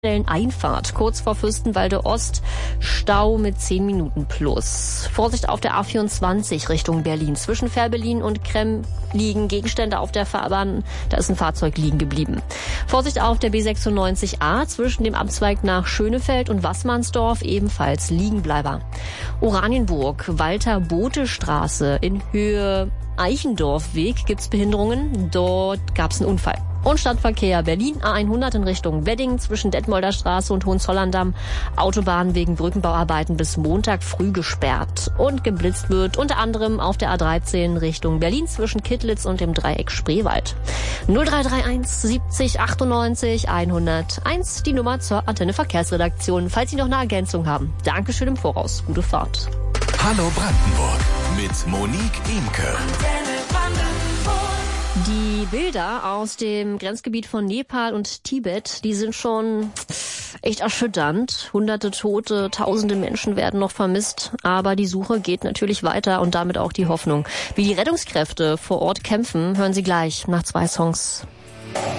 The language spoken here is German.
Einfahrt, kurz vor Fürstenwalde Ost, Stau mit 10 Minuten plus. Vorsicht auf der A24 Richtung Berlin. Zwischen Fährberlin und Kremm liegen Gegenstände auf der Fahrbahn. Da ist ein Fahrzeug liegen geblieben. Vorsicht auf der B96A zwischen dem Abzweig nach Schönefeld und Wassmannsdorf, ebenfalls Liegenbleiber. Oranienburg, Walter-Bote-Straße in Höhe Eichendorfweg gibt's Behinderungen. Dort gab's einen Unfall. Und Stadtverkehr Berlin, A100 in Richtung Wedding zwischen Detmolder Straße und Hohenzollern-Damm. Autobahn wegen Brückenbauarbeiten bis Montag früh gesperrt. Und geblitzt wird unter anderem auf der A13 Richtung Berlin zwischen Kittlitz und dem Dreieck Spreewald. 0331 70 98 101, die Nummer zur Antenne Verkehrsredaktion. Falls Sie noch eine Ergänzung haben, Dankeschön im Voraus. Gute Fahrt. Hallo Brandenburg mit Monique Imke. Die Bilder aus dem Grenzgebiet von Nepal und Tibet, die sind schon echt erschütternd. Hunderte Tote, tausende Menschen werden noch vermisst. Aber die Suche geht natürlich weiter und damit auch die Hoffnung. Wie die Rettungskräfte vor Ort kämpfen, hören Sie gleich nach 2 Songs.